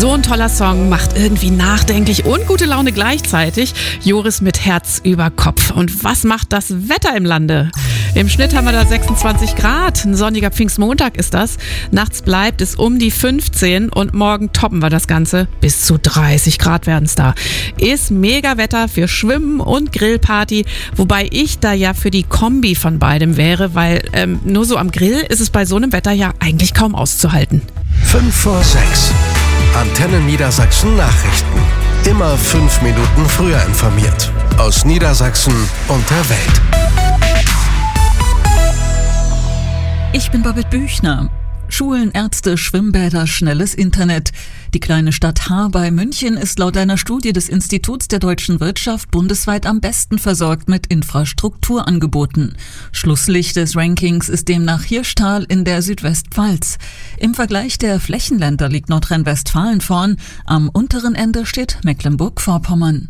So ein toller Song, macht irgendwie nachdenklich und gute Laune gleichzeitig. Joris mit Herz über Kopf. Und was macht das Wetter im Lande? Im Schnitt haben wir da 26 Grad. Ein sonniger Pfingstmontag ist das. Nachts bleibt es um die 15 und morgen toppen wir das Ganze. Bis zu 30 Grad werden es da. Ist mega Wetter für Schwimmen und Grillparty. Wobei ich da ja für die Kombi von beidem wäre, weil nur so am Grill ist es bei so einem Wetter ja eigentlich kaum auszuhalten. 5 vor 6. Antenne Niedersachsen Nachrichten. Immer 5 Minuten früher informiert. Aus Niedersachsen und der Welt. Ich bin Babette Büchner. Schulen, Ärzte, Schwimmbäder, schnelles Internet. Die kleine Stadt Haar bei München ist laut einer Studie des Instituts der deutschen Wirtschaft bundesweit am besten versorgt mit Infrastrukturangeboten. Schlusslicht des Rankings ist demnach Hirschtal in der Südwestpfalz. Im Vergleich der Flächenländer liegt Nordrhein-Westfalen vorn. Am unteren Ende steht Mecklenburg-Vorpommern.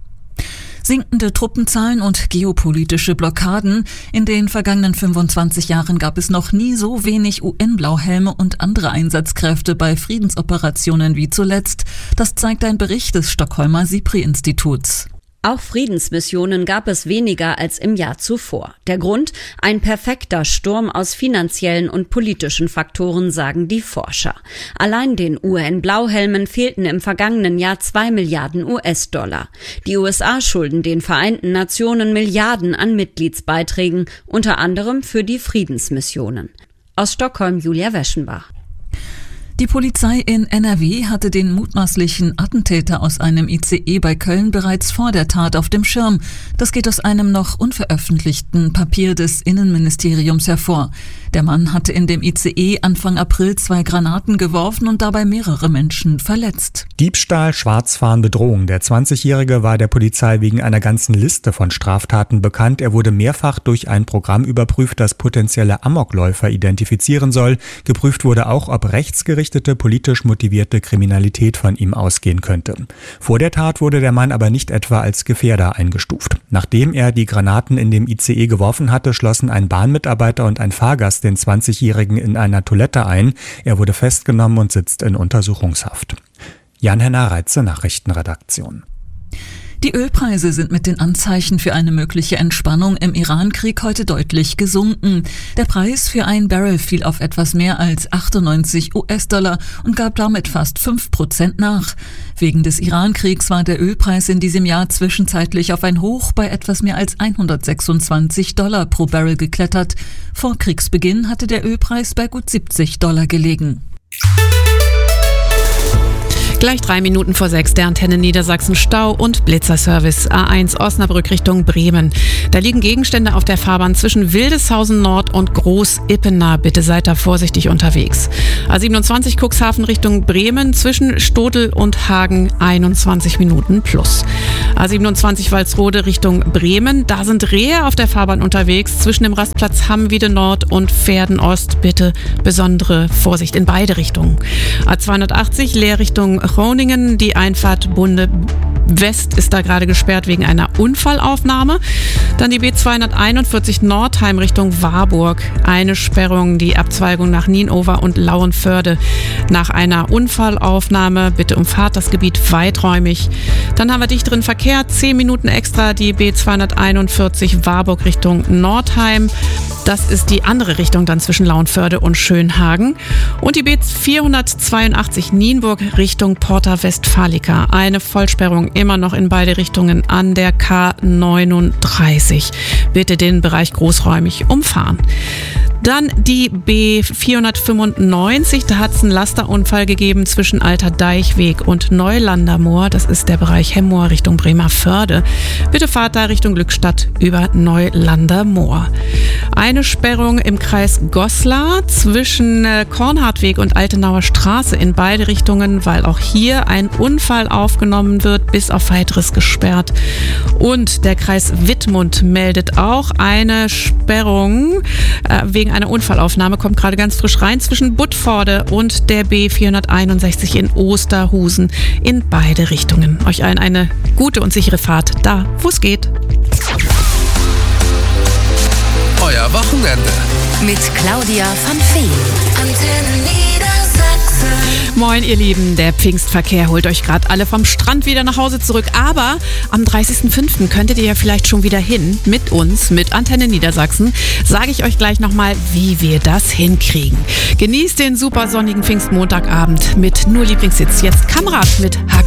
Sinkende Truppenzahlen und geopolitische Blockaden. In den vergangenen 25 Jahren gab es noch nie so wenig UN-Blauhelme und andere Einsatzkräfte bei Friedensoperationen wie zuletzt. Das zeigt ein Bericht des Stockholmer SIPRI-Instituts. Auch Friedensmissionen gab es weniger als im Jahr zuvor. Der Grund? Ein perfekter Sturm aus finanziellen und politischen Faktoren, sagen die Forscher. Allein den UN-Blauhelmen fehlten im vergangenen Jahr 2 Milliarden US-Dollar. Die USA schulden den Vereinten Nationen Milliarden an Mitgliedsbeiträgen, unter anderem für die Friedensmissionen. Aus Stockholm Julia Weschenbach. Die Polizei in NRW hatte den mutmaßlichen Attentäter aus einem ICE bei Köln bereits vor der Tat auf dem Schirm. Das geht aus einem noch unveröffentlichten Papier des Innenministeriums hervor. Der Mann hatte in dem ICE Anfang April 2 Granaten geworfen und dabei mehrere Menschen verletzt. Diebstahl, Schwarzfahren, Bedrohung. Der 20-Jährige war der Polizei wegen einer ganzen Liste von Straftaten bekannt. Er wurde mehrfach durch ein Programm überprüft, das potenzielle Amokläufer identifizieren soll. Geprüft wurde auch, ob rechtsgerichtete, politisch motivierte Kriminalität von ihm ausgehen könnte. Vor der Tat wurde der Mann aber nicht etwa als Gefährder eingestuft. Nachdem er die Granaten in dem ICE geworfen hatte, schlossen ein Bahnmitarbeiter und ein Fahrgast den 20-Jährigen in einer Toilette ein. Er wurde festgenommen und sitzt in Untersuchungshaft. Jan-Henner Reitze, Nachrichtenredaktion. Die Ölpreise sind mit den Anzeichen für eine mögliche Entspannung im Iran-Krieg heute deutlich gesunken. Der Preis für ein Barrel fiel auf etwas mehr als 98 US-Dollar und gab damit fast 5% nach. Wegen des Iran-Kriegs war der Ölpreis in diesem Jahr zwischenzeitlich auf ein Hoch bei etwas mehr als 126 Dollar pro Barrel geklettert. Vor Kriegsbeginn hatte der Ölpreis bei gut 70 Dollar gelegen. Gleich 3 Minuten vor 6, der Antenne Niedersachsen Stau- und Blitzerservice. A1 Osnabrück Richtung Bremen. Da liegen Gegenstände auf der Fahrbahn zwischen Wildeshausen Nord und Groß-Ippener. Bitte seid da vorsichtig unterwegs. A27 Cuxhaven Richtung Bremen zwischen Stodel und Hagen 21 Minuten plus. A27 Walsrode Richtung Bremen. Da sind Rehe auf der Fahrbahn unterwegs zwischen dem Rastplatz Hammwiede Nord und Verden Ost. Bitte besondere Vorsicht in beide Richtungen. A280 Leer Richtung Groningen, die Einfahrt Bunde West ist da gerade gesperrt wegen einer Unfallaufnahme. Dann die B241 Nordheim Richtung Warburg. Eine Sperrung, die Abzweigung nach Nienover und Lauenförde. Nach einer Unfallaufnahme bitte umfahrt das Gebiet weiträumig. Dann haben wir dichteren Verkehr, 10 Minuten extra, die B241 Warburg Richtung Nordheim. Das ist die andere Richtung dann zwischen Lauenförde und Schönhagen. Und die B482 Nienburg Richtung Porta Westfalica. Eine Vollsperrung immer noch in beide Richtungen an der K39. Bitte den Bereich großräumig umfahren. Dann die B495, da hat es einen Lasterunfall gegeben zwischen Alter Deichweg und Neulandermoor. Das ist der Bereich Hemmoor Richtung Bremerförde. Bitte fahrt da Richtung Glückstadt über Neulandermoor. Eine Sperrung im Kreis Goslar zwischen Kornhartweg und Altenauer Straße in beide Richtungen, weil auch hier ein Unfall aufgenommen wird, bis auf weiteres gesperrt. Und der Kreis Wittmund meldet auch eine Sperrung wegen einer Unfallaufnahme, kommt gerade ganz frisch rein, zwischen Budforde und der B461 in Osterhusen in beide Richtungen. Euch allen eine gute und sichere Fahrt da, wo es geht. Euer Wochenende mit Claudia van Veen. Antenne Niedersachsen. Moin ihr Lieben, der Pfingstverkehr holt euch gerade alle vom Strand wieder nach Hause zurück, aber am 30.05. könntet ihr ja vielleicht schon wieder hin, mit uns, mit Antenne Niedersachsen, sage ich euch gleich nochmal, wie wir das hinkriegen. Genießt den super sonnigen Pfingstmontagabend mit nur Lieblingssitz, jetzt Kamerad mit